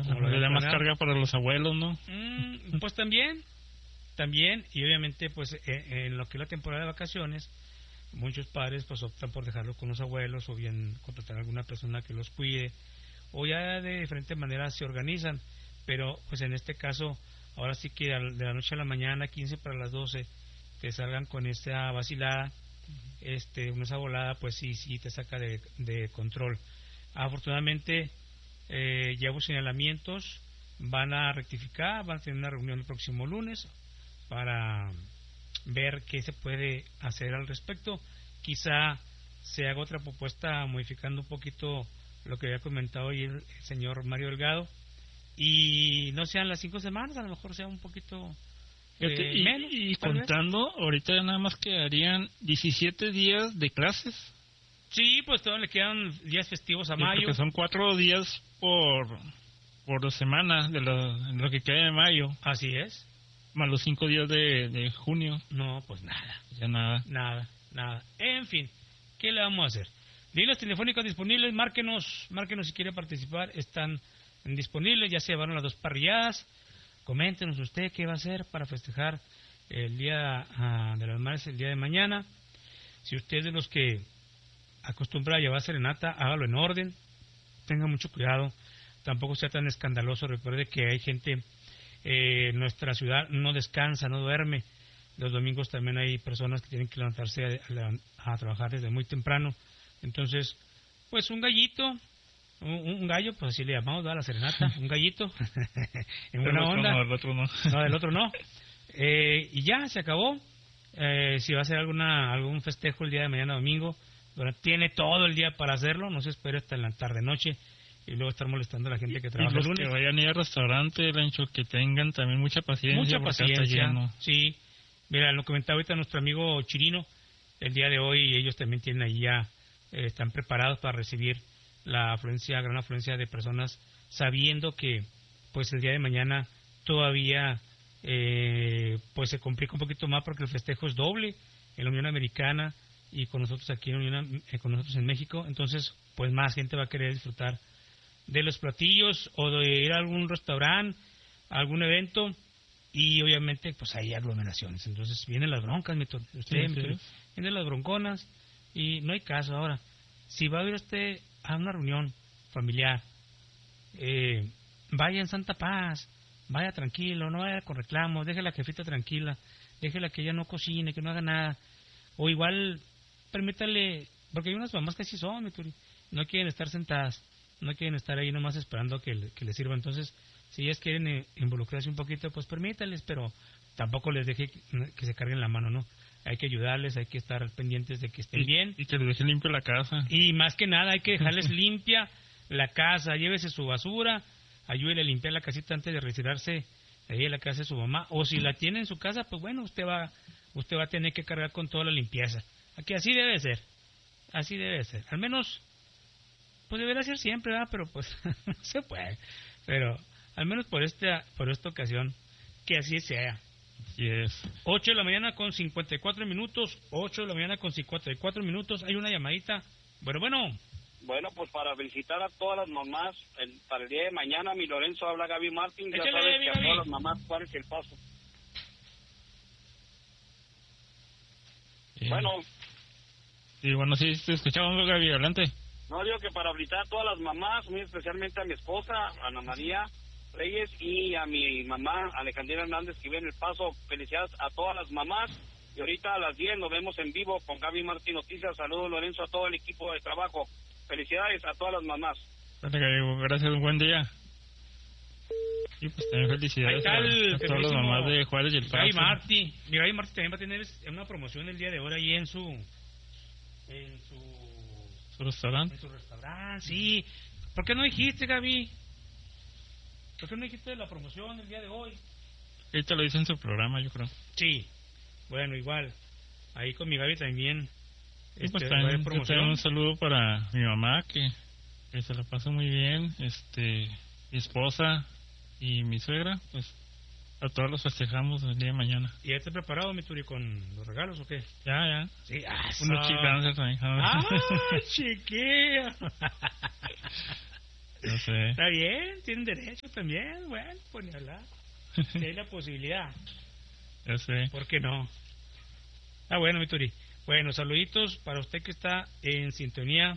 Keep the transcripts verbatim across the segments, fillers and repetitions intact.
Ah, le da más carga para los abuelos, ¿no? Mm, pues también, también, y obviamente, pues en, en lo que es la temporada de vacaciones, muchos padres pues optan por dejarlo con los abuelos o bien contratar a alguna persona que los cuide, o ya de diferentes maneras se organizan, pero pues en este caso, ahora sí que de la noche a la mañana, quince para las doce, te salgan con esta vacilada, este, una esa volada, pues sí, sí te saca de, de control. Afortunadamente, eh, ya hubo señalamientos, van a rectificar, van a tener una reunión el próximo lunes para ver qué se puede hacer al respecto. Quizá se haga otra propuesta modificando un poquito lo que había comentado hoy el, el señor Mario Delgado, y no sean las cinco semanas, a lo mejor sea un poquito eh, y, menos. Y contando, vez. Ahorita ya nada más quedarían diecisiete días de clases. Sí, pues todavía le quedan días festivos a sí, mayo. Porque son cuatro días por por semana de lo, de lo que queda de mayo. Así es. Más los cinco días de, de junio. No, pues nada. Ya nada. Nada, nada. En fin, ¿qué le vamos a hacer? Líneas telefónicas disponibles, márquenos, márquenos si quiere participar, están disponibles, ya se llevaron las dos parrilladas. Coméntenos usted qué va a hacer para festejar el Día uh, de las Madres el día de mañana. Si usted es de los que acostumbra a llevar serenata, hágalo en orden, tenga mucho cuidado, tampoco sea tan escandaloso. Recuerde que hay gente eh, en nuestra ciudad, no descansa, no duerme. Los domingos también hay personas que tienen que levantarse a, a trabajar desde muy temprano. Entonces, pues un gallito, un, un gallo, pues así le llamamos, ¿verdad? La serenata, un gallito, en buena onda. No, del otro no. No, del otro no. Eh, y ya, se acabó. Eh, si va a hacer alguna algún festejo el día de mañana domingo, bueno, tiene todo el día para hacerlo, no se espere hasta en la tarde-noche y luego estar molestando a la gente que trabaja y los el lunes. Que vayan a ir al restaurante, Rancho, que tengan también mucha paciencia. Mucha paciencia, sí. Mira, lo comentaba ahorita nuestro amigo Chirino, el día de hoy ellos también tienen ahí ya, eh, están preparados para recibir la afluencia, gran afluencia de personas, sabiendo que pues el día de mañana todavía eh, pues se complica un poquito más porque el festejo es doble en la Unión Americana y con nosotros aquí en Unión, eh, con nosotros en México. Entonces pues más gente va a querer disfrutar de los platillos o de ir a algún restaurante, a algún evento, y obviamente pues hay aglomeraciones. Entonces vienen las broncas, mi usted, sí, mi sí. vienen las bronconas y no hay caso. Ahora, si va a ir usted a una reunión familiar, eh, vaya en santa paz, vaya tranquilo, no vaya con reclamos, deje a la jefita tranquila, déjela que ella no cocine, que no haga nada, o igual permítale, porque hay unas mamás que así son, no quieren estar sentadas, no quieren estar ahí nomás esperando que le, que les sirva. Entonces, si ellas quieren eh, involucrarse un poquito, pues permítales, pero tampoco les deje que, que se carguen la mano, ¿no? Hay que ayudarles, hay que estar pendientes de que estén y, bien. Y que les dejen limpia la casa. Y más que nada hay que dejarles limpia la casa, llévese su basura, ayúdele a limpiar la casita antes de retirarse ahí a la casa de su mamá. O si la tiene en su casa, pues bueno, usted va usted va a tener que cargar con toda la limpieza. Aquí así debe ser, así debe ser. Al menos, pues debería ser siempre, ¿verdad? Pero pues no se puede. Pero al menos por esta, por esta ocasión, que así sea. Así es. ocho de la mañana con cincuenta y cuatro minutos, ocho de la mañana con cincuenta y cuatro minutos, hay una llamadita. Bueno, bueno. Bueno, pues para felicitar a todas las mamás el, para el día de mañana, mi Lorenzo, habla Gaby Martín, ya Échale, sabes mi que Gaby. a todas las mamás, ¿cuál es el paso? Bien. Bueno. Sí, bueno, sí, te escuchamos, Gaby, adelante. No, digo que para felicitar a todas las mamás, muy especialmente a mi esposa, Ana María Reyes, y a mi mamá, Alejandra Hernández, que vive en El Paso. Felicidades a todas las mamás. Y ahorita a las diez nos vemos en vivo con Gaby Martín Noticias. Saludos, Lorenzo, a todo el equipo de trabajo. Felicidades a todas las mamás. Gracias, un buen día. Y pues también felicidades a, a todas las mamás de Juárez y El Paso. Gaby Martí. Mi Gaby Martí también va a tener una promoción el día de hoy ahí en su... En su... ¿Su restaurante? En su restaurante, sí. ¿Por qué no dijiste, Gaby? ¿Por qué no dijiste la promoción el día de hoy? Ahí te lo dice en su programa, yo creo. Sí. Bueno, igual. Ahí con mi Gaby también. Sí, este, pues también, también un saludo para mi mamá, que, que se la pasó muy bien. Este, mi esposa y mi suegra, pues a todos los festejamos el día de mañana. ¿Y ya estás preparado, mi Turi, con los regalos o qué? Ya, ya. Sí, ah, unos chicanos también. ¡Ah, chiquilla! No sé. Está bien, tienen derecho también, bueno, pues ni hablar. Si hay la posibilidad, Ya sé. ¿por qué no? Ah, bueno, mi Turi. Bueno, saluditos para usted que está en sintonía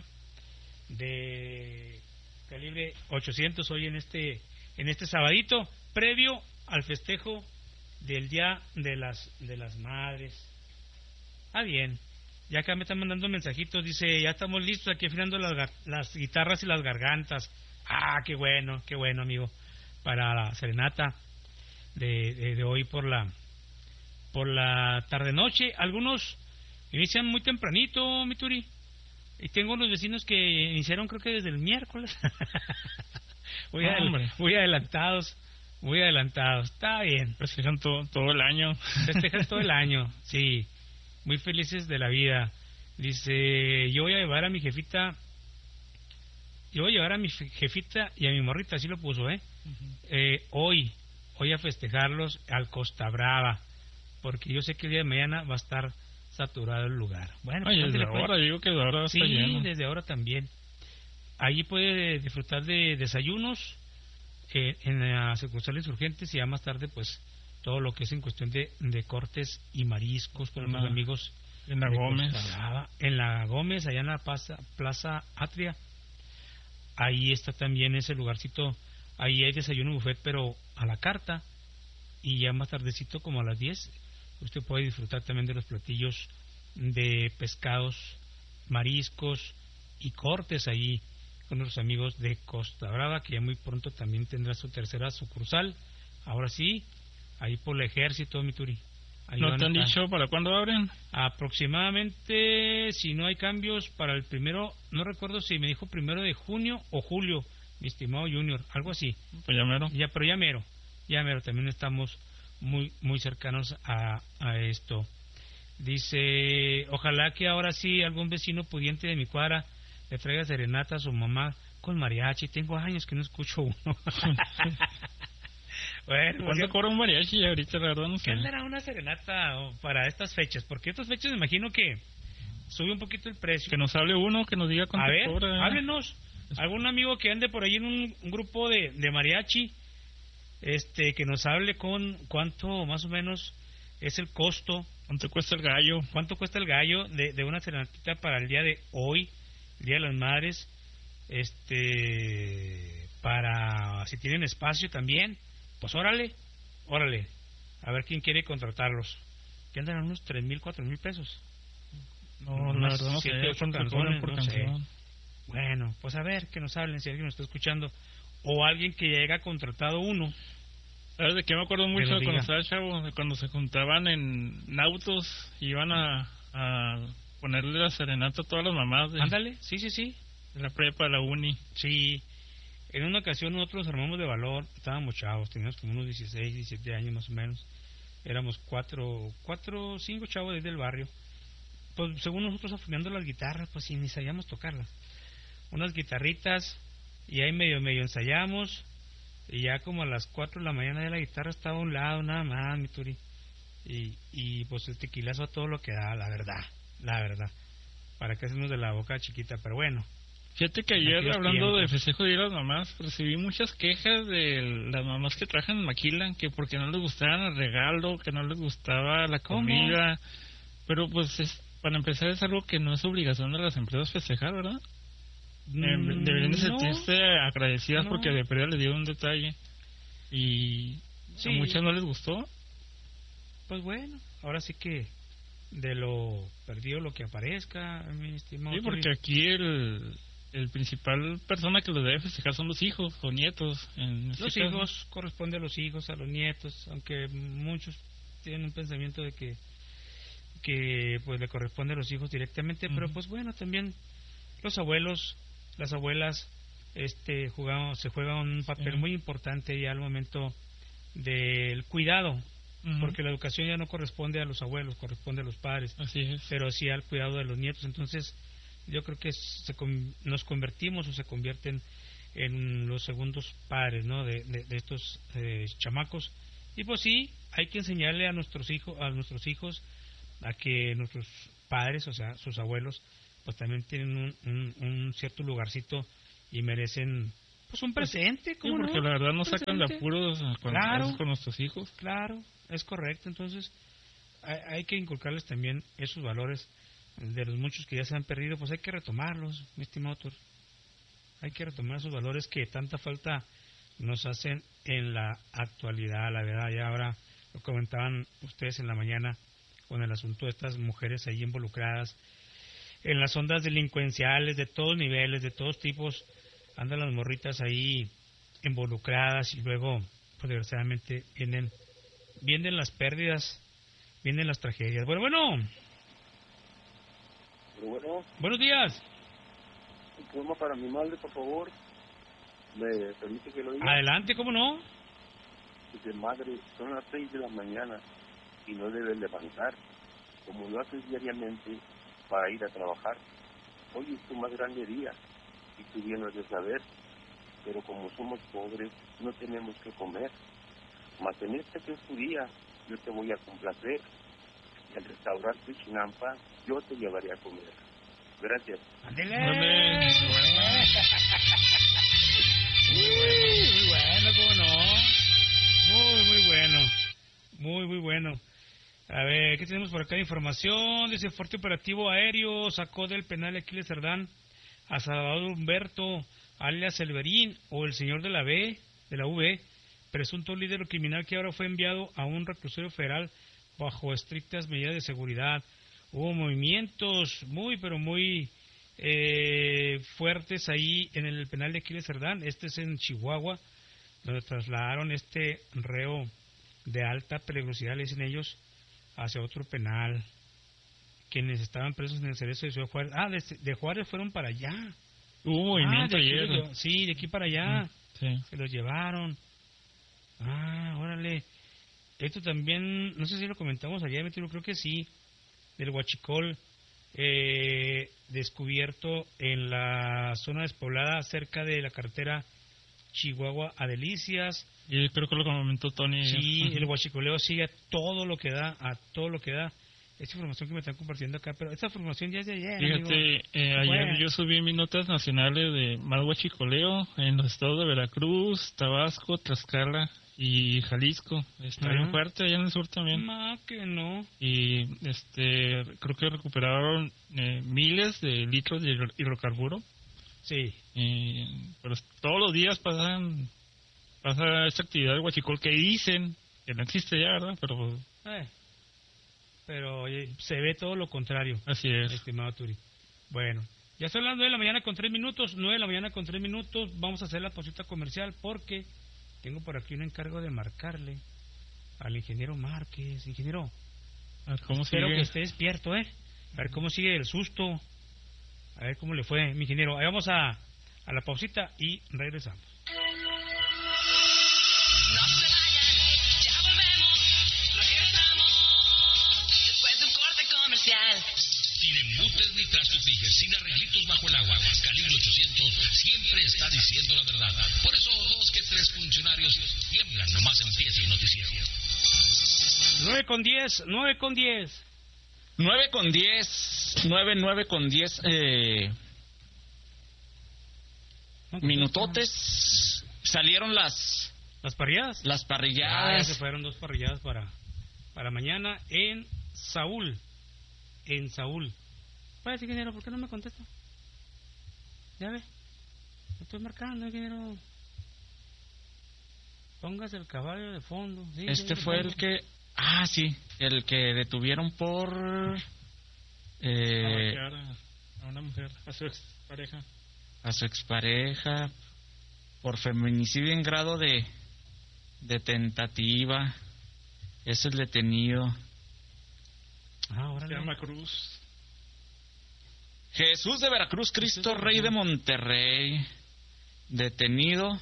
de Calibre ochocientos hoy en este en este sabadito previo al festejo del Día de las de las Madres. Ah, bien. Ya acá me están mandando mensajitos, dice, ya estamos listos aquí afinando las, gar- las guitarras y las gargantas. Ah, qué bueno, qué bueno, amigo, para la serenata de, de, de hoy por la por la tarde-noche. Algunos inician muy tempranito, mi Turi, y tengo unos vecinos que iniciaron creo que desde el miércoles. muy, Ah, adel- hombre. muy adelantados, muy adelantados, está bien. Festejan todo, todo el año. Festejan todo el año, sí, muy felices de la vida. Dice, yo voy a llevar a mi jefita, yo voy a llevar a mi fe- jefita y a mi morrita, así lo puso, ¿eh? eh hoy, hoy a festejarlos al Costa Brava, porque yo sé que el día de mañana va a estar saturado el lugar. Bueno, Oye, pues, desde ándale, pues. ahora, digo que de ahora Sí, está lleno. desde ahora también. Allí puede disfrutar de desayunos eh, en las sucursales urgentes y ya más tarde, pues, todo lo que es en cuestión de, de cortes y mariscos con En los la- amigos En la de Gómez. Costa Brava. En la Gómez, allá en la plaza, plaza Atria. Ahí está también ese lugarcito. Ahí hay desayuno buffet, pero a la carta. Y ya más tardecito, como a las diez, usted puede disfrutar también de los platillos de pescados, mariscos y cortes ahí con los amigos de Costa Brava, que ya muy pronto también tendrá su tercera sucursal. Ahora sí, ahí por el ejército, mi Turi. Ahí ¿No van te a han estar. dicho para cuándo abren? Aproximadamente, si no hay cambios, para el primero, no recuerdo si me dijo primero de junio o julio, mi estimado Junior, algo así. Pues ya mero. Ya, pero ya mero, ya mero, también estamos muy muy cercanos a, a esto. Dice, ojalá que ahora sí algún vecino pudiente de mi cuadra le traiga serenata a su mamá con mariachi. Tengo años que no escucho uno. Bueno, ¿Cuánto pues, cobra un mariachi ahorita, la verdad? No sé. ¿qué andará una serenata oh, para estas fechas? Porque estas fechas me imagino que sube un poquito el precio. Que nos hable uno, que nos diga cuánto A ver, cobra. háblenos. Algún amigo que ande por ahí en un, un grupo de, de mariachi, este, que nos hable con cuánto más o menos es el costo, ¿Cuánto cuesta el gallo? cuánto cuesta el gallo de, de una serenatita para el día de hoy, el Día de las Madres, este, para si tienen espacio también, pues órale, órale, a ver quién quiere contratarlos. Que andan a unos tres mil, cuatro mil pesos. No, la Unas verdad no sé. siete, ocho ¿Cuánto canciones, cobran por no sé. canción? Bueno, pues a ver, que nos hablen si alguien nos está escuchando. O alguien que ya haya contratado uno. ¿Sabes de qué me acuerdo mucho lo de cuando diga. estaba chavo? De cuando se juntaban en autos y iban a, a ponerle la serenata a todas las mamás de, Ándale, sí, sí, sí. de la prepa, la uni. Sí. En una ocasión nosotros armamos de valor, estábamos chavos, teníamos como unos dieciséis, diecisiete años más o menos. Éramos cuatro, cuatro, cinco chavos desde el barrio. Pues según nosotros afinando las guitarras, pues sí, ni sabíamos tocarlas. Unas guitarritas y ahí medio, medio ensayamos. Y ya como a las cuatro de la mañana de la guitarra estaba a un lado, nada más, mi Turi. Y, y pues el tequilazo a todo lo que da, la verdad, la verdad. Para que hacernos de la boca chiquita, pero bueno. Fíjate que En ayer, aquellos hablando de tiempos. festejo de Día de las Mamás, recibí muchas quejas de las mamás que trabajan en Maquila, que porque no les gustaba el regalo, que no les gustaba la ¿Cómo? comida. Pero pues, es, para empezar, es algo que no es obligación de las empresas festejar, ¿verdad? Eh, Mm, deberían de no. sentirse agradecidas No. porque de periodo les dieron un detalle. Y Sí. a muchas no les gustó. Pues bueno, ahora sí que de lo perdido lo que aparezca, mi estimado. Sí, Turi. porque aquí el, el principal persona que lo debe festejar son los hijos o nietos. En este Los caso. hijos, corresponde a los hijos, a los nietos, aunque muchos tienen un pensamiento de que que pues le corresponde a los hijos directamente, pero Ujú. pues bueno, también los abuelos, las abuelas este jugaban, se juegan un papel Sí. muy importante ya al momento del cuidado, Ujú. porque la educación ya no corresponde a los abuelos, corresponde a los padres, Así es. pero sí al cuidado de los nietos. Entonces yo creo que se con- nos convertimos o se convierten en los segundos padres, ¿no? de, de, de estos eh, chamacos. Y pues sí, hay que enseñarle a nuestros hijos a nuestros hijos a que nuestros padres, o sea, sus abuelos, pues también tienen un, un, un cierto lugarcito y merecen Pues un presente, ¿cómo sí, porque no? la verdad nos sacan de Presente. apuros cuando Claro. estamos con nuestros hijos. Claro, es correcto. Entonces, hay, hay que inculcarles también esos valores de los muchos que ya se han perdido, pues hay que retomarlos, mi estimado Tur. Hay que retomar esos valores que tanta falta nos hacen en la actualidad, la verdad. Ya ahora lo comentaban ustedes en la mañana con el asunto de estas mujeres ahí involucradas en las ondas delincuenciales de todos niveles, de todos tipos. Andan las morritas ahí involucradas y luego, pues desgraciadamente, vienen, vienen las pérdidas, vienen las tragedias. Bueno, bueno. Pero bueno, Buenos días. un poema para mi madre, por favor. ¿Me permite que lo diga? Adelante, ¿cómo no? Dice, madre, son las seis de la mañana y no debes levantar, como lo haces diariamente para ir a trabajar. Hoy es tu más grande día y tú bien lo has de saber, pero como somos pobres, no tenemos que comer. Mas en este que es tu día, yo te voy a complacer. Y al restaurante Chinampa, yo te llevaré a comer. Gracias. ¡Ándele! Ándele, Muy bueno, ¿cómo no? Muy, muy bueno. Muy, muy bueno. A ver, ¿qué tenemos por acá de información? Dice, fuerte operativo aéreo sacó del penal Aquiles Cerdán a Salvador Humberto, alias Elverín, o el señor de la B, de la U B, presunto líder criminal que ahora fue enviado a un reclusorio federal bajo estrictas medidas de seguridad. Hubo movimientos muy, pero muy eh, fuertes ahí en el penal de Aquiles Cerdán. Este es en Chihuahua, donde trasladaron este reo de alta peligrosidad, le dicen ellos, hacia otro penal. Quienes estaban presos en el cerezo de Ciudad Juárez. Ah, de, de Juárez fueron para allá. Hubo movimiento Ah, de aquí ayer. los lle- sí, de aquí para allá. Mm, sí. Se los llevaron. Ah, órale. Esto también, no sé si lo comentamos ayer, me creo que sí, del huachicol eh, descubierto en la zona despoblada cerca de la carretera Chihuahua a Delicias. Y creo que lo comentó Tony. Sí, Ajá. el huachicoleo sigue a todo lo que da, a todo lo que da. Esta información que me están compartiendo acá, pero esta información ya es de ayer. Fíjate, amigo. eh, ayer Bueno. yo subí mis notas nacionales de mal huachicoleo en los estados de Veracruz, Tabasco, Tlaxcala y Jalisco. Está Ajá. bien fuerte allá en el sur también. Ma, que no. Y este creo que recuperaron eh, miles de litros de hidro- hidrocarburo. Sí. Eh, pero todos los días pasan pasa esta actividad de huachicol que dicen que no existe ya, ¿verdad? Pero Eh, pero oye, se ve todo lo contrario, así es. estimado Turi. Bueno, ya son las nueve de la mañana con tres minutos, nueve de la mañana con tres minutos. Vamos a hacer la pausita comercial porque tengo por aquí un encargo de marcarle al ingeniero Márquez. Ingeniero, A ver, ¿cómo espero sigue? que esté despierto, ¿eh? A ver cómo sigue el susto. A ver cómo le fue, mi ingeniero. Ahí vamos a, a la pausita y regresamos. No se vayan, ya volvemos, regresamos, después de un corte comercial. Sin embutes ni trastos fijas, sin arreglitos bajo el agua. Calibre ochocientos siempre está diciendo la verdad. Por eso dos que tres funcionarios tiemblan nomás empieza el noticiero. nueve con diez, nueve con diez. nueve con diez, nueve, nueve con diez eh, minutotes. Salieron las ¿Las parrilladas? las Ah, ya parrilladas. se fueron dos parrilladas para, para mañana en Saúl. En Saúl. Pues, ingeniero, ¿por qué no me contesta? Ya ve. Me estoy marcando, ingeniero. Póngase el caballo de fondo. Sí, Este ya le fue pongo. el que... Ah, sí, el que detuvieron por... Eh, A vaquear a una mujer, a su ex pareja. a su expareja por feminicidio en grado de de tentativa. Es el detenido. Ah, Se órale. llama Cruz. Jesús de Veracruz, Cristo Rey de Monterrey, detenido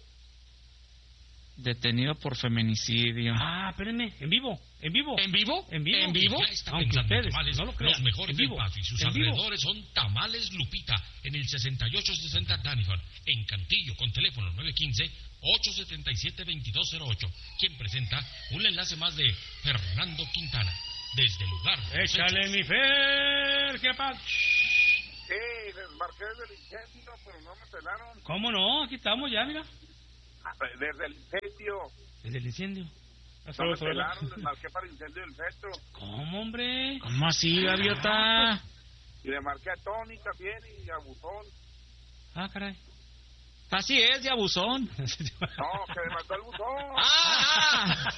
detenido por feminicidio. Ah, espérenme. En vivo. En vivo. ¿En vivo? En vivo. ¿En vivo? Ya está Aunque pensando en ustedes tamales, no lo crean. los mejores En del vivo. patio y sus En vivo. alrededores son Tamales Lupita en el sesenta y ocho sesenta Daniford, en Cantillo, con teléfono nueve uno cinco, ocho siete siete, dos dos cero ocho. Quien presenta un enlace más de Fernando Quintana. Desde el lugar. de los Échale hechos. mi Fer. ¿Qué pasa? Eh, les marqué desde el incendio, pero no me pelaron. ¿Cómo no? Aquí estamos ya, mira. Desde el incendio. Desde el incendio. No me pelaron, les marqué para el incendio del centro. ¿Cómo, hombre? ¿Cómo así, gaviota? Y le marqué a Tony también y a Buzón. Ah, caray. Así es, de abusón. No, que me mandó el buzón. ¡Ah!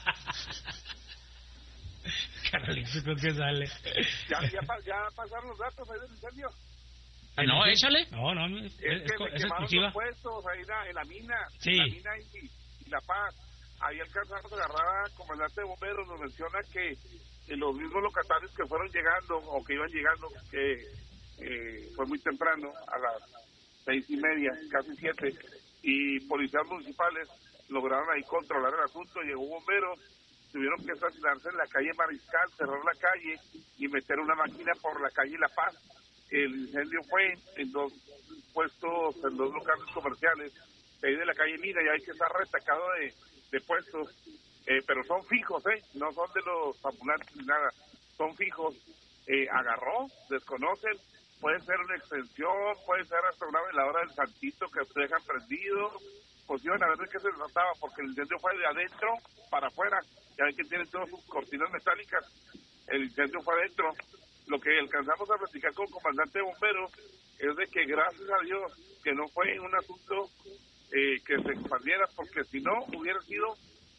Carolito, ¿con qué sale? Ya, ya, ya pasaron los datos ahí del incendio. No, échale. No, no, es, Es que es, me es quemaron exclusiva. los puestos ahí en la, en la mina. Sí. En la mina y, y La Paz. Ahí alcanzamos a agarrar al comandante de bomberos. Nos menciona que, que los mismos locatarios que fueron llegando o que iban llegando, que eh, fue muy temprano, a las seis y media, casi siete, y policías municipales lograron ahí controlar el asunto. Llegó bomberos, tuvieron que estacionarse en la calle Mariscal, cerrar la calle y meter una máquina por la calle La Paz. El incendio fue en dos puestos, en dos locales comerciales, ahí de la calle Mina, y hay que estar retacado de, de puestos, eh, pero son fijos, ¿eh? No son de los ambulantes ni nada, son fijos. Eh, agarró, desconocen, puede ser una extensión, puede ser hasta una veladora del Santito que se dejan prendido. Pues iban a ver de qué se trataba, porque el incendio fue de adentro para afuera. Ya ven que tienen todas sus cortinas metálicas. El incendio fue adentro. Lo que alcanzamos a platicar con el comandante de bomberos es de que gracias a Dios que no fue un asunto eh, que se expandiera, porque si no hubiera sido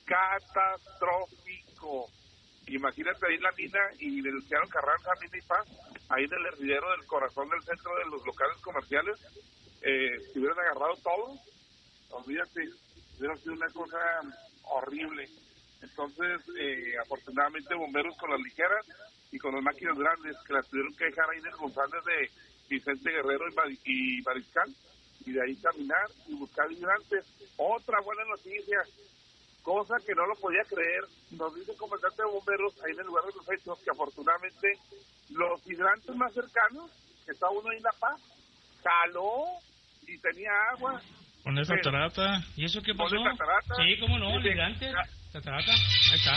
catastrófico. Imagínate ahí en la mina y denunciaron Carranza, Mina y Paz, ahí en el hervidero del corazón del centro de los locales comerciales. Eh, si hubieran agarrado todo, olvídate, hubiera sido una cosa horrible. Entonces, eh, afortunadamente, bomberos con las ligeras y con las máquinas grandes que las tuvieron que dejar ahí en el González de Vicente Guerrero y, Mar- y Mariscal, y de ahí caminar y buscar hidrantes. Otra buena noticia, cosa que no lo podía creer, nos dice el comandante de bomberos ahí en el lugar de los hechos, que afortunadamente los hidrantes más cercanos, que está uno ahí en La Paz, jaló y tenía agua. Con esa Pero- tarata. ¿Y eso qué pasó? Ponle catarata. Sí, cómo no, Dice, elegante. ah, Catarata, ahí está.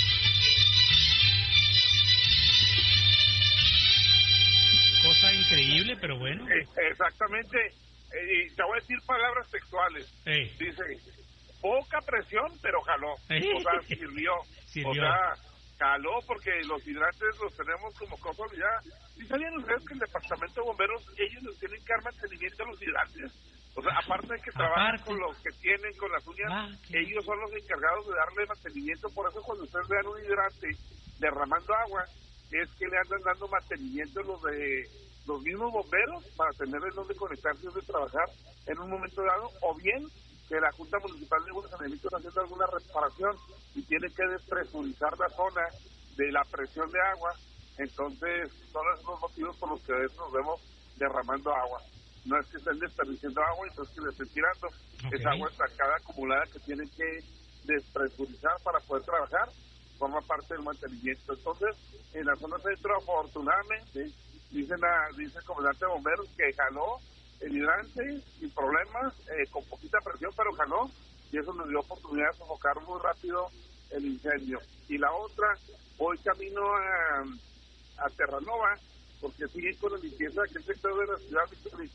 Cosa increíble, pero bueno. eh, exactamente, eh, y te voy a decir palabras textuales. Ey. Dice, poca presión, pero jaló. O sea, sirvió. Sirvió. O sea, jaló porque los hidrantes los tenemos como cosa ya. ¿Y sabían ustedes que el departamento de bomberos, ellos les tienen que dar mantenimiento a los hidrantes? O sea, aparte de que trabajan Aparte. con los que tienen, con las uñas, Ah, qué- ellos son los encargados de darle mantenimiento. Por eso cuando ustedes vean un hidrante derramando agua, es que le andan dando mantenimiento los de los mismos bomberos para tener en donde conectarse y donde trabajar en un momento dado, o bien que la Junta Municipal de Guanajuato está haciendo alguna reparación y tiene que despresurizar la zona de la presión de agua. Entonces son esos los motivos por los que a veces nos vemos derramando agua. No es que estén desperdiciando agua, entonces que le estén tirando. Ok. Es agua estancada, acumulada, que tienen que despresurizar para poder trabajar, forma parte del mantenimiento. Entonces, en la zona centro, afortunadamente, dicen a, dice el comandante de bomberos que jaló el hidrante sin problemas, eh, con poquita presión, pero jaló, y eso nos dio oportunidad de sofocar muy rápido el incendio. Y la otra, hoy camino a, a Terranova, porque siguen con la limpieza de aquel sector de la ciudad.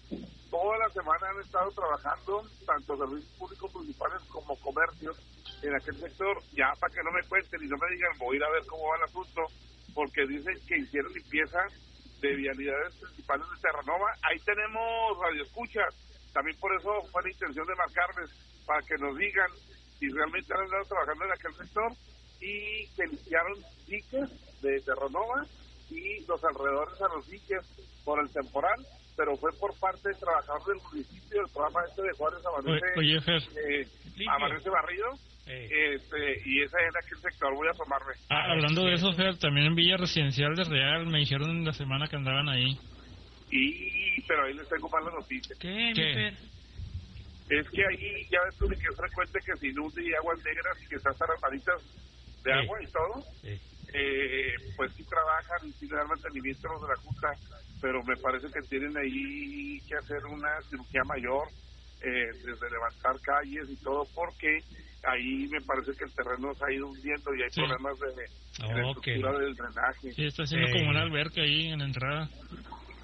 Toda la semana han estado trabajando, tanto servicios públicos municipales como comercios, en aquel sector. Ya para que no me cuenten y no me digan, voy a ir a ver cómo va el asunto, porque dicen que hicieron limpieza de vialidades principales de Terranova. Ahí tenemos radioescuchas, también por eso fue la intención de marcarles, para que nos digan si realmente han andado trabajando en aquel sector, y que limpiaron diques de Terranova y los alrededores a los diques por el temporal, pero fue por parte de trabajadores del municipio, del programa este de Juárez Amanece, Oye, oye, Fer. eh, Limpio. Amanece Barrido, Ey. este, y esa es aquel sector. Voy a asomarme. Ah, hablando de eso, Fer, también en Villa Residencial de Real me dijeron la semana que andaban ahí. Y, pero ahí les tengo malas noticias. ¿Qué, ¿Qué? mi Fer? Es que ahí ya ves tú que es frecuente que se inunde y aguas negras y que están taramaritas de Sí. agua y todo. Sí. Eh, pues sí trabajan y sí le dan mantenimiento a los de la Junta, pero me parece que tienen ahí que hacer una cirugía mayor, eh, desde levantar calles y todo, porque ahí me parece que el terreno se ha ido hundiendo y hay Sí. problemas de, de la Ok. estructura del drenaje. Sí, está haciendo Eh. como una alberca ahí en la entrada.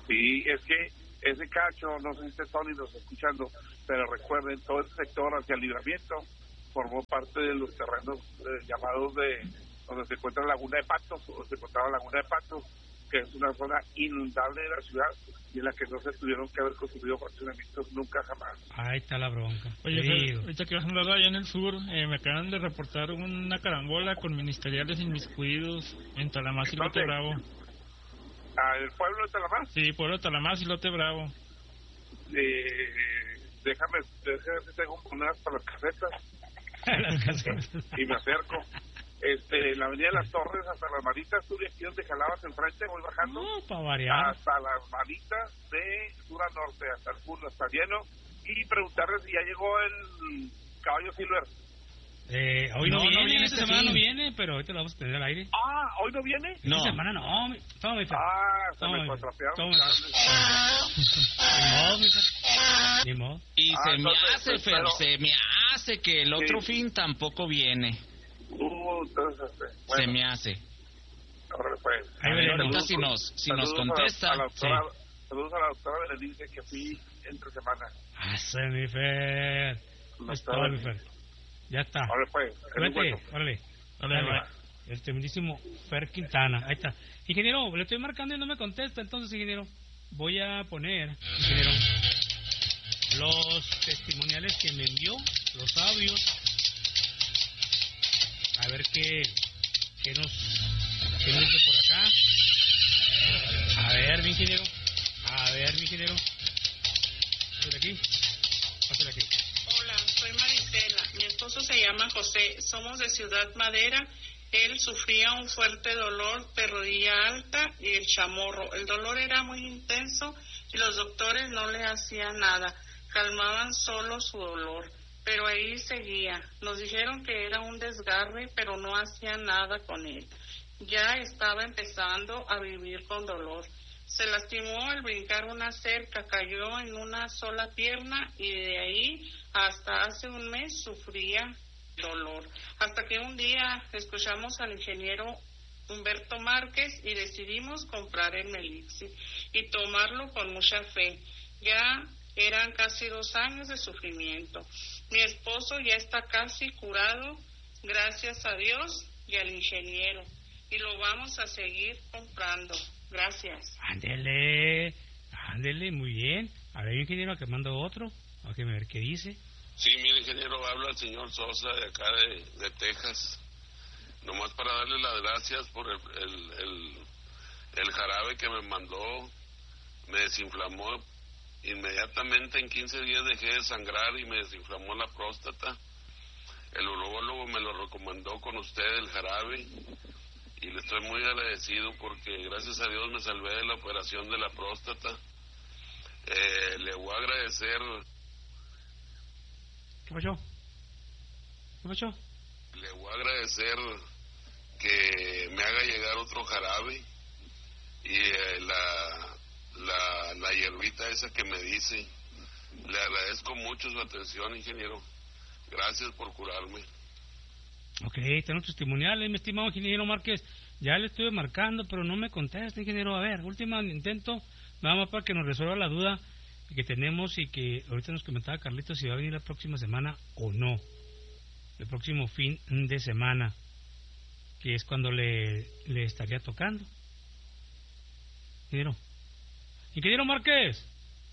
Sí, es que ese cacho, no sé si está Tony nos está escuchando, pero recuerden, todo el sector hacia el Libramiento formó parte de los terrenos eh, llamados de donde se encuentra Laguna de Patos, o se encontraba Laguna de Patos, que es una zona inundable de la ciudad y en la que no se tuvieron que haber construido fraccionamientos nunca jamás. Ahí está la bronca. Oye, Querido. pero ahorita que vas a andar allá en el sur, eh, me acaban de reportar una carambola con ministeriales inmiscuidos en Talamás y Lote ¿Dónde? Bravo. Ah, ¿el pueblo de Talamás? Sí, pueblo de Talamás y Lote Bravo. Eh, déjame, déjame si tengo monedas para las casetas. Las casetas. Y me acerco. Este, en la avenida de las Torres hasta las manitas, tú de aquí donde jalabas enfrente, voy bajando. No, para variar. Hasta las manitas de sur a norte, hasta el sur, está lleno. Y preguntarle si ya llegó el caballo Silver. Eh, hoy no, No, no viene, viene esta este semana fin. no viene, pero ahorita lo vamos a tener al aire. Ah, ¿hoy no viene? No. Esta semana no, mi- toma mi Fer. Ah, se Toma, me mi Fer. cuatrapearon Toma, los mi cables. Fer. Ni modo, mi Fer. Ni modo. Y Ah, se me entonces, hace, pues, Fer, pero- se me hace que el otro Sí. fin tampoco viene. Uh, entonces, este, Se bueno, me hace. ahora pues. Ahí A ver, veremos. ahorita si nos, si nos Saludos a la- contesta. A la doctora, Saludos a la doctora Berenice, que fui entre semana. Hace mi Fer. No Es está todo, bien. mi Fer. Ya está. Ahora pues. Vete, bueno. órale. Dale, Dale. va. El tremendísimo Fer Quintana. Ahí está. Ingeniero, le estoy marcando y no me contesta. Entonces, ingeniero, voy a poner, ingeniero, los testimoniales que me envió, los audios. A ver qué, qué nos, qué nos dice por acá. A ver, mi ingeniero. A ver, mi ingeniero. Pásale aquí. Pásale aquí. Hola, soy Marisela. Mi esposo se llama José. Somos de Ciudad Madera. Él sufría un fuerte dolor de rodilla alta y el chamorro. El dolor era muy intenso y los doctores no le hacían nada. Calmaban solo su dolor, pero ahí seguía. Nos dijeron que era un desgarre, pero no hacían nada con él. Ya estaba empezando a vivir con dolor. Se lastimó al brincar una cerca, cayó en una sola pierna y de ahí hasta hace un mes sufría dolor. Hasta que un día escuchamos al ingeniero Humberto Márquez y decidimos comprar el Melixi y tomarlo con mucha fe. Ya eran casi dos años de sufrimiento. Mi esposo ya está casi curado, gracias a Dios y al ingeniero, y lo vamos a seguir comprando. Gracias. Ándele, ándele, muy bien. A ver, ingeniero, que mando otro. A ver qué dice. Sí, mire, ingeniero, habla el señor Sosa de acá de, de Texas. Nomás para darle las gracias por el, el, el, el jarabe que me mandó. Me desinflamó. Inmediatamente en quince días dejé de sangrar y me desinflamó la próstata. El urologo me lo recomendó con usted, el jarabe. Y le estoy muy agradecido porque gracias a Dios me salvé de la operación de la próstata. Eh, le voy a agradecer... ¿Qué pasó? ¿Qué pasó? Le voy a agradecer que me haga llegar otro jarabe y eh, la, la, la hierbita esa que me dice. Le agradezco mucho su atención, ingeniero. Gracias por curarme. Ok, tenemos testimoniales, mi estimado ingeniero Márquez. Ya le estuve marcando, pero no me contesta, ingeniero. A ver, último intento, nada más para que nos resuelva la duda que tenemos y que ahorita nos comentaba Carlitos si va a venir la próxima semana o no. El próximo fin de semana, que es cuando le, le estaría tocando. Ingeniero. Ingeniero Márquez.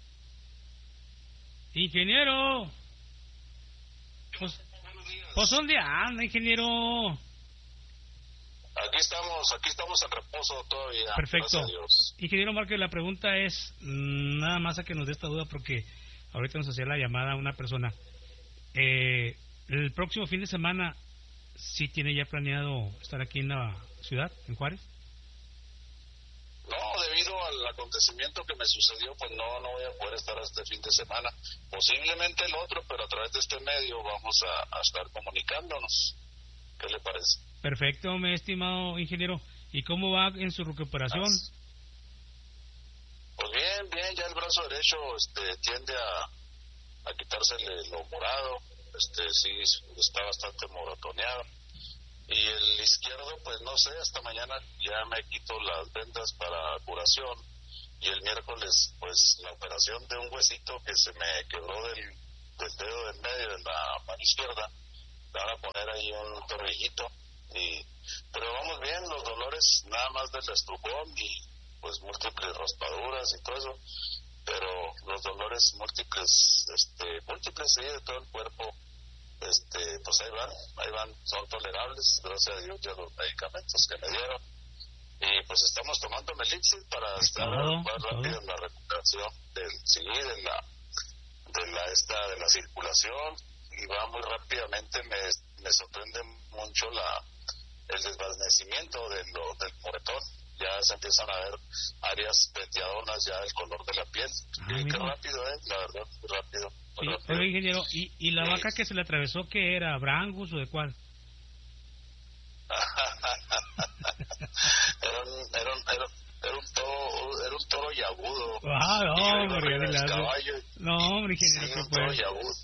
Ingeniero. Pues, pues ¿dónde anda, ingeniero? Aquí estamos, aquí estamos en reposo todavía. Perfecto. Gracias a Dios. Ingeniero Márquez, la pregunta es mm, nada más a que nos dé esta duda porque ahorita nos hacía la llamada una persona. Eh, el próximo fin de semana, ¿sí tiene ya planeado estar aquí en la ciudad, en Juárez? No, debido al acontecimiento que me sucedió, pues no, no voy a poder estar este fin de semana. Posiblemente el otro, pero a través de este medio vamos a, a estar comunicándonos. ¿Qué le parece? Perfecto, mi estimado ingeniero. ¿Y cómo va en su recuperación? Pues bien, bien, ya el brazo derecho este, tiende a, a quitársele lo morado, este sí está bastante morotoneado. Y el izquierdo, pues no sé, hasta mañana ya me quito las vendas para curación y el miércoles pues la operación de un huesito que se me quebró del, del dedo del medio de la mano izquierda. Le van a poner ahí un tornillito, y pero vamos bien, los dolores nada más del estrujón y pues múltiples raspaduras y todo eso, pero los dolores múltiples, este, múltiples sí, de todo el cuerpo, este, pues ahí van, ahí van, son tolerables, gracias a Dios, ya los medicamentos que me dieron, y pues estamos tomando Melixir para estar todo, más rápido en la recuperación del, sí, de la, de la, esta, de la circulación, y va muy rápidamente. Me, me sorprende mucho la, el desvanecimiento de lo, del moretón. Ya se empiezan a ver áreas veteadonas, ya el color de la piel. Ah, y qué rápido, ¿eh? La verdad, muy rápido. Muy Sí, rápido. oye, ingeniero, ¿y, y la Sí. vaca que se le atravesó, qué era? ¿Brangus o de cuál? era, un, era, un, era, era un toro, era un toro yagudo. Ah, no, Y yo iba hombre, arriba del la- caballo. No, hombre, Sí, ingeniero, un ¿qué toro fue? yagudo.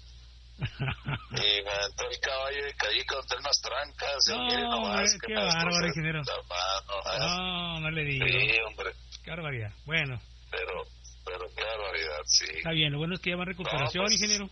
Y me aventó el caballo y caí contra unas trancas. Y No, mire nomás hombre, que qué me bárbaro, destrocé ingeniero. la mano, ¿eh? No, no le digo. Sí, hombre, Qué barbaridad. Bueno, pero, pero qué barbaridad, sí. está bien, lo bueno es que ya va en recuperación, No, pues, ingeniero.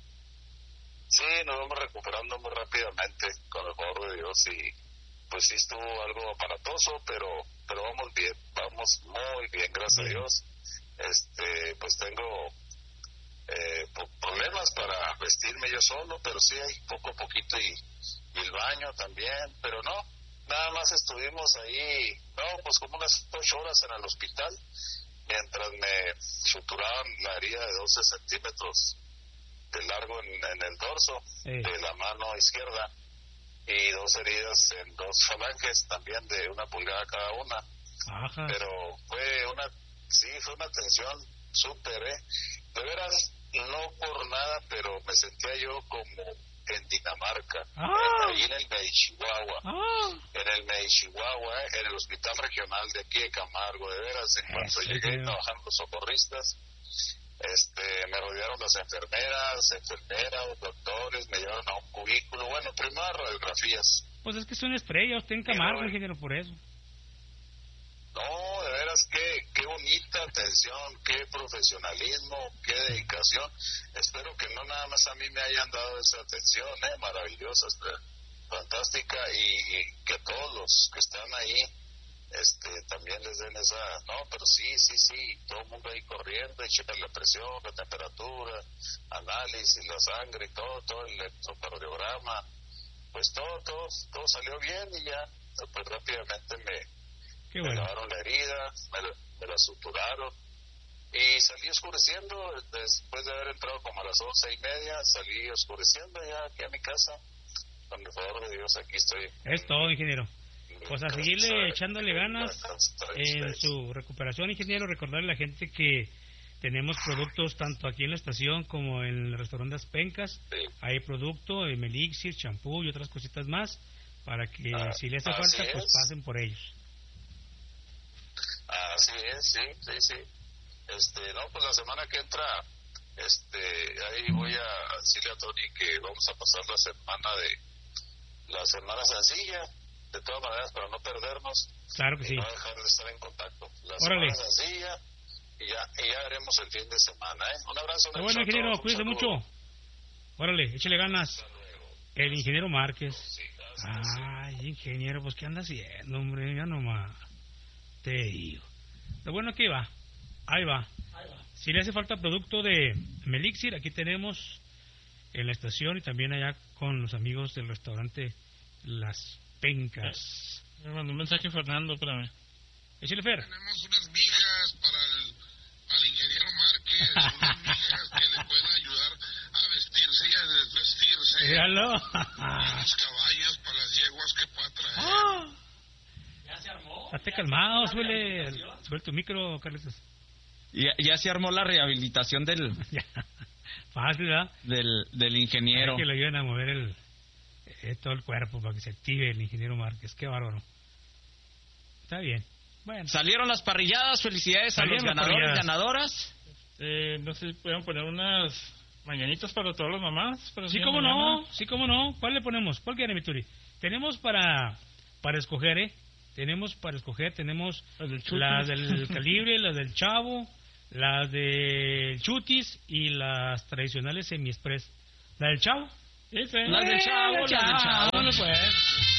Sí, nos vamos recuperando muy rápidamente, con el favor de Dios, y pues sí estuvo algo aparatoso, pero pero vamos bien, vamos muy bien, gracias Bien. a Dios. Este, pues tengo eh, po- problemas para vestirme yo solo, pero sí hay poco a poquito, y, y el baño también, pero no, nada más estuvimos ahí, no, pues como unas ocho horas en el hospital, mientras me suturaban la herida de doce centímetros de largo en, en el dorso Sí. de la mano izquierda, y dos heridas en dos falanges también de una pulgada cada una. Ajá. Pero fue una, sí, fue una tensión súper, ¿eh? De veras, no por nada, pero me sentía yo como en Dinamarca, Ah. ahí en el Chihuahua, Ah, en el Chihuahua, en el hospital regional de aquí de Camargo. De veras, en cuanto Eso, llegué, tío. trabajaron los socorristas, este, me rodearon las enfermeras, enfermeras, doctores, me llevaron a un cubículo, bueno, primero radiografías. pues es que es una estrella, usted en Camargo, Sí, ingeniero, por eso. No, de veras, qué, qué bonita atención, qué profesionalismo, qué dedicación. Espero que no nada más a mí me hayan dado esa atención, eh, maravillosa, este, fantástica, y, y que todos los que están ahí este también les den esa, no, pero sí, sí, sí, todo el mundo ahí corriendo, y checan la presión, la temperatura, análisis, la sangre, y todo, todo el electrocardiograma, pues todo, todo, todo salió bien, y ya, pues rápidamente me Qué me bueno. lavaron la herida, me la, me la suturaron, y salí oscureciendo después de haber entrado como a las once y media, salí oscureciendo ya aquí a mi casa. Con el favor de Dios, aquí estoy. Es todo, ingeniero. Pues a seguirle Cansado, echándole ganas cansado, en cansado. su recuperación, ingeniero. Recordarle a la gente que tenemos productos tanto aquí en la estación como en el restaurante Las Pencas. Sí. Hay producto, eh, Melixir, champú y otras cositas más, para que Ah, si le hace así falta, pues es. pasen por ellos. Así es, sí, sí, sí. Este, no, pues la semana que entra, este, ahí voy a decirle a Tony que vamos a pasar la semana de, la semana sencilla, de todas maneras, para no perdernos. Claro que y sí. no dejar de estar en contacto. La Órale. semana sencilla, y ya, y ya veremos el fin de semana, ¿eh? Un abrazo. Está bueno, ingeniero, cuídese mucho. Órale, échale ganas. El ingeniero Márquez. Ay, ingeniero, pues ¿qué anda haciendo, hombre? Ya nomás. Te digo. Lo bueno que va. Ahí va. Si le hace falta producto de Melixir, aquí tenemos en la estación y también allá con los amigos del restaurante Las Pencas. Me mandó un mensaje Fernando, espérame. Échale, Fer. Tenemos unas mijas para el, para el ingeniero Márquez, unas mijas que le pueden ayudar a vestirse y a desvestirse. Míralo. Y unos caballos para las yeguas que pueda traer. Ah. Estate calmado, suele, suele tu micro, Carlitos. Ya, ya se armó la rehabilitación del, Ya. Fácil, ¿verdad? del, del ingeniero. Hay que lo ayuden a mover el, eh, todo el cuerpo para que se active el ingeniero Márquez. Qué bárbaro. Está bien. Bueno. Salieron las parrilladas, felicidades a los Salieron las ganadores, parrilladas. ganadoras. Eh, no sé si pueden poner unas mañanitas para todas las mamás. Para el Sí, día cómo de mañana. no, sí, cómo no. ¿Cuál le ponemos? ¿Cuál quiere, mi Turi? Tenemos para, para escoger, ¿eh? Tenemos para escoger, tenemos del las Chutis. del Calibre, las del Chavo, las del Chutis y las tradicionales Semi Express. ¿La del Chavo? Ese. Las del Chavo, Eh, las del Chavo. Vámonos, pues.